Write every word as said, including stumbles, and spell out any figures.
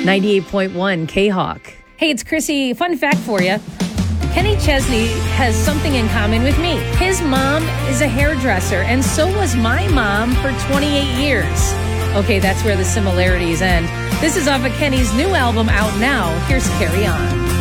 ninety-eight point one K-Hawk. Hey, it's Chrissy. Fun fact for you. Kenny Chesney has something in common with me. His mom is a hairdresser, and so was my mom for twenty-eight years. Okay, that's where the similarities end. This is off of Kenny's new album out now. Here's Carry On.